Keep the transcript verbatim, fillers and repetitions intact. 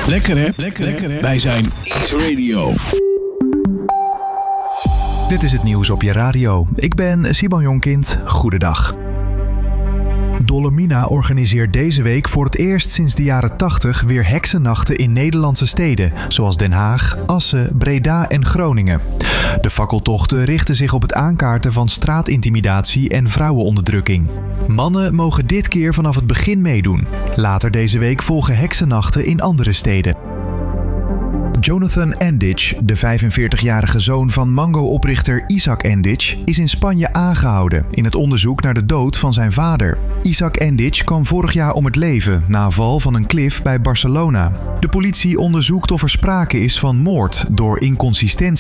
Lekker hè? Lekker, Lekker hè? Wij zijn X-Radio. Dit is het nieuws op je radio. Ik ben Simon Jonkind. Goedendag. Dolomina organiseert deze week voor het eerst sinds de jaren tachtig weer heksennachten in Nederlandse steden, zoals Den Haag, Assen, Breda en Groningen. De fakkeltochten richten zich op het aankaarten van straatintimidatie en vrouwenonderdrukking. Mannen mogen dit keer vanaf het begin meedoen. Later deze week volgen heksennachten in andere steden. Jonathan Endic, de vijfenveertigjarige zoon van Mango-oprichter Isaac Endic, is in Spanje aangehouden in het onderzoek naar de dood van zijn vader. Isaac Endic kwam vorig jaar om het leven na val van een klif bij Barcelona. De politie onderzoekt of er sprake is van moord door inconsistentie.